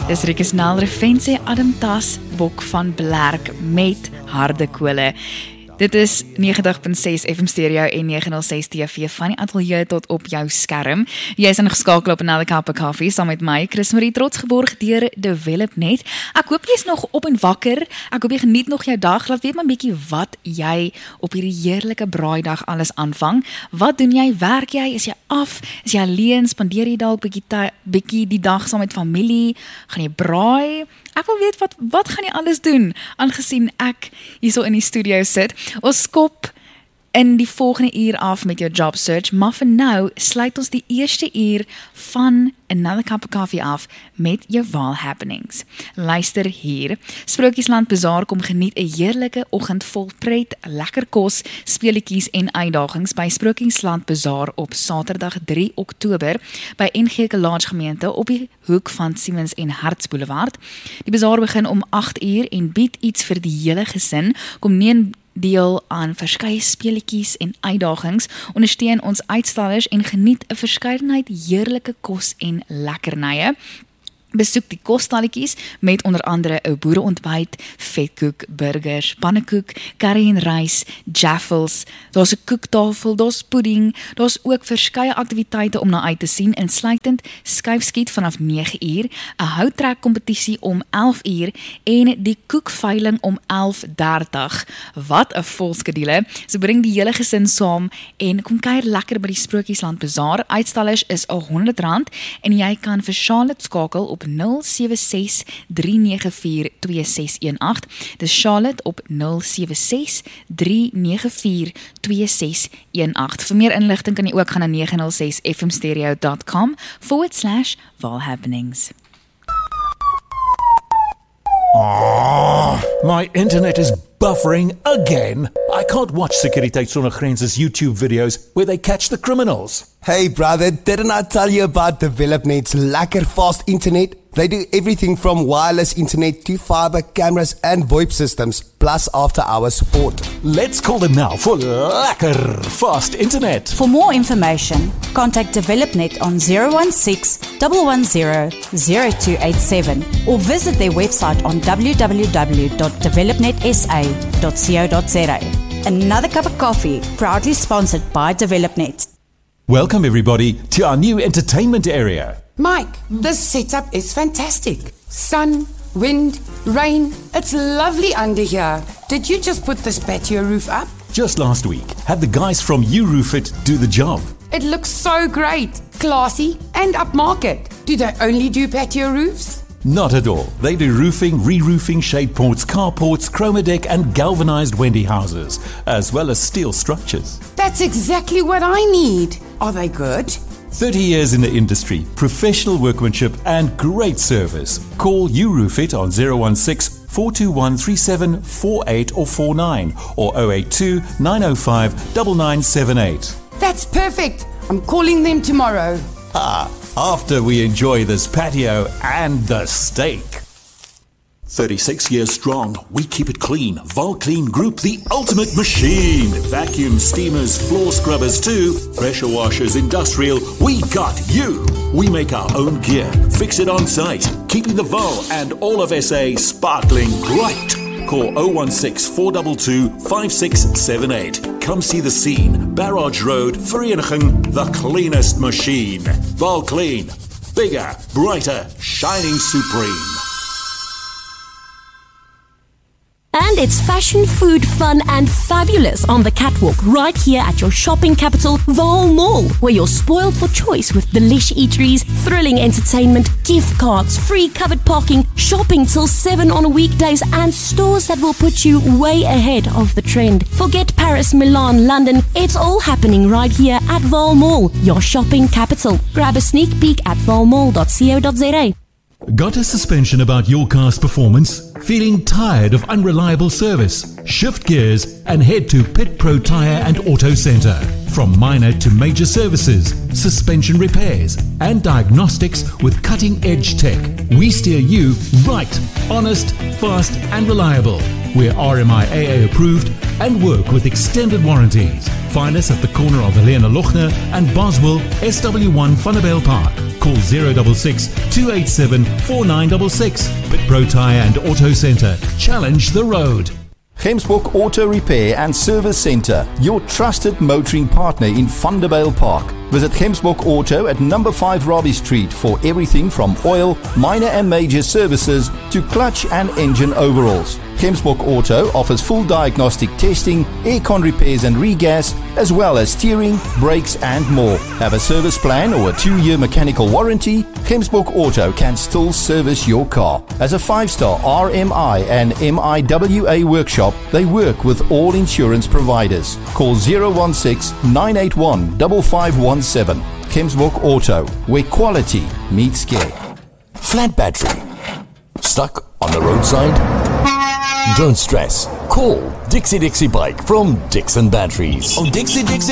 Dis Rikus Nalrefense Adam Tas Bok van Blerk met harde kole. Dit is 90.6 FM Stereo en 906 TV van die ateljee tot op jou skerm. Jy is ingeskakel op 'n ander koppie koffie saam met my, Chris Marie Trotsgeborg deur DevelopNet. Ek hoop jy is nog op en wakker. Ek hoop jy geniet nog jou dag. Laat weet my 'n bietjie wat jy op hierdie heerlike braaidag alles aanvang. Wat doen jy? Werk jy? Is jy af? Is jy alleen? Spandeer jy dalk bietjie die dag saam met familie? Gaan jy braai? Ek wil weet wat gaan jy alles doen, aangesien ek hierso in die studio sit. Ons skop in die volgende uur af met jou job search, maar vir nou sluit ons die eerste uur van Another Cup of Coffee af met jou Vaal Happenings. Luister hier. Sprokiesland Bazaar kom geniet 'n heerlike oggend vol pret, lekker kos, speletjies en uitdagings by Sprokiesland Bazaar op Saterdag 3 Oktober by NG Lodge gemeente op die hoek van Siemens en Hertz Boulevard. Die bazaar begin om 8 uur en bied iets vir die hele gesin. Kom neem deel aan verskeie speletjies en uitdagings, ondersteun ons uitstallers en geniet 'n verskeidenheid heerlike kos en lekkernye. Besoek die kosstalletjies met onder andere 'n boereontbyt, vetkoek, burgers, pannekoek, curry en rys, jaffles, daar's 'n koektafel, daar's pudding, daar's ook verskeie aktiwiteite om na uit te sien, insluitend skuifskiet vanaf 9 uur, 'n houttrek kompetisie om 11 uur en die koekveiling om 11:30. Wat 'n vol skedule. So bring die hele gesin saam en kom kuier lekker by die Sprokiesland Bazaar. Uitstallers is R100 en jy kan vir Charlotte skakel op 076-394-2618. Dis Charlotte op 076-394-2618. Vir meer inligting kan jy ook gaan na 906fmstereo.com/Vaal Happenings. Oh, my internet is buffering again. I can't watch Sekuriteit Sonder Grense's YouTube videos where they catch the criminals. Hey brother, didn't I tell you about DevelopNet's lekker fast internet? They do everything from wireless internet to fiber, cameras and VoIP systems, plus after-hour support. Let's call them now for lekker fast internet. For more information, contact DevelopNet on 016-110-0287 or visit their website on www.developnetsa.co.za. Another Cup of Coffee, proudly sponsored by DevelopNet. Welcome everybody to our new entertainment area. Mike, this setup is fantastic. Sun, wind, rain. It's lovely under here. Did you just put this patio roof up? Just last week, had the guys from URoofit do the job. It looks so great, classy and upmarket. Do they only do patio roofs? Not at all. They do roofing, re-roofing, shade ports, carports, chromadeck and galvanized Wendy houses, as well as steel structures. That's exactly what I need. Are they good? 30 years in the industry, professional workmanship and great service. Call URoofit on 016-421-3748 or 49 or 082-905-9978. That's perfect. I'm calling them tomorrow. After we enjoy this patio and the steak. 36 years strong, we keep it clean. Volclean Group, the ultimate machine. Vacuum steamers, floor scrubbers too. Pressure washers, industrial, we got you. We make our own gear, fix it on site, keeping the Vol and all of SA sparkling bright. Call 016-422-5678. Come see the scene. Barrage Road, Vereniging, the cleanest machine. Volclean, bigger, brighter, shining supreme. And it's fashion, food, fun and fabulous on the catwalk right here at your shopping capital, Vaal Mall, where you're spoiled for choice with delish eateries, thrilling entertainment, gift cards, free covered parking, shopping till 7 on weekdays and stores that will put you way ahead of the trend. Forget Paris, Milan, London, it's all happening right here at Vaal Mall, your shopping capital. Grab a sneak peek at vaalmall.co.za. Got a suspension about your car's performance? Feeling tired of unreliable service? Shift gears and head to Pit Pro Tire and Auto Centre. From minor to major services, suspension repairs and diagnostics with cutting-edge tech. We steer you right, honest, fast and reliable. We're RMIAA approved and work with extended warranties. Find us at the corner of Helena Lochner and Boswell, SW1 Vanderbijl Park. Call 066 287 4966. Pitpro Tyre and Auto Centre. Challenge the road. Gemsbok Auto Repair and Service Centre, your trusted motoring partner in Vanderbijl Park. Visit Gemsbok Auto at number 5 Robbie Street for everything from oil, minor and major services to clutch and engine overhauls. Gemsbok Auto offers full diagnostic testing, aircon repairs and regas, as well as steering, brakes and more. Have a service plan or a 2-year mechanical warranty? Gemsbok Auto can still service your car. As a 5-star RMI and MIWA workshop, they work with all insurance providers. Call 016-981-5517. Gemsbok Auto, where quality meets care. Flat battery. Stuck on the roadside? Don't stress. Call Dixie Bike from Dixon Batteries. Oh, Dixie